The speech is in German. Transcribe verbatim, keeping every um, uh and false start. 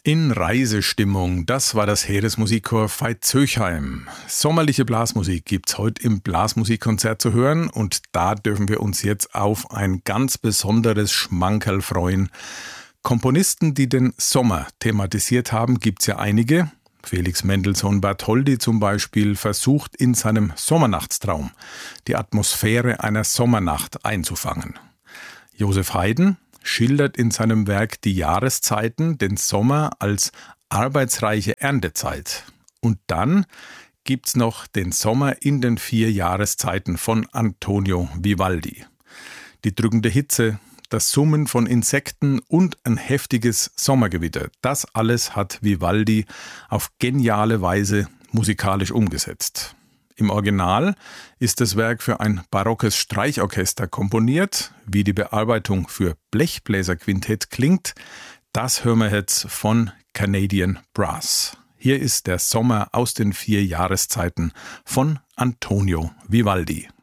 In Reisestimmung, das war das Heeresmusikchor Veitshöchheim. Sommerliche Blasmusik gibt's heute im Blasmusikkonzert zu hören und da dürfen wir uns jetzt auf ein ganz besonderes Schmankerl freuen. Komponisten, die den Sommer thematisiert haben, gibt's ja einige. Felix Mendelssohn Bartholdy zum Beispiel versucht in seinem Sommernachtstraum die Atmosphäre einer Sommernacht einzufangen. Joseph Haydn schildert in seinem Werk die Jahreszeiten, den Sommer als arbeitsreiche Erntezeit. Und dann gibt's noch den Sommer in den vier Jahreszeiten von Antonio Vivaldi. Die drückende Hitze, das Summen von Insekten und ein heftiges Sommergewitter, das alles hat Vivaldi auf geniale Weise musikalisch umgesetzt. Im Original ist das Werk für ein barockes Streichorchester komponiert. Wie die Bearbeitung für Blechbläserquintett klingt, das hören wir jetzt von Canadian Brass. Hier ist der Sommer aus den vier Jahreszeiten von Antonio Vivaldi.